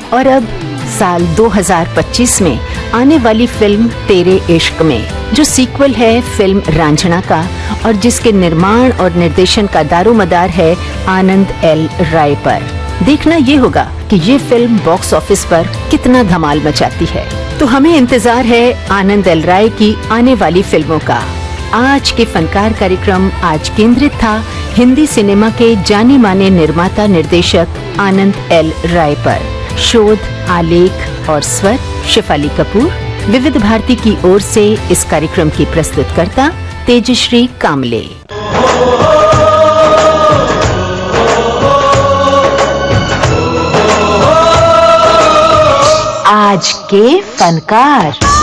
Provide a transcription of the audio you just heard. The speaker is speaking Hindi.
और अब साल 2025 में आने वाली फिल्म तेरे इश्क में, जो सीक्वल है फिल्म रांझना का और जिसके निर्माण और निर्देशन का दारोमदार है आनंद एल राय पर। देखना ये होगा कि ये फिल्म बॉक्स ऑफिस पर कितना धमाल मचाती है। तो हमें इंतजार है आनंद एल राय की आने वाली फिल्मों का। आज के फनकार कार्यक्रम आज केंद्रित था हिंदी सिनेमा के जाने माने निर्माता निर्देशक आनंद एल राय पर। शोध, आलेख और स्वर शेफाली कपूर। विविध भारती की ओर से इस कार्यक्रम की प्रस्तुतकर्ता तेजश्री कामले। आज के फनकार।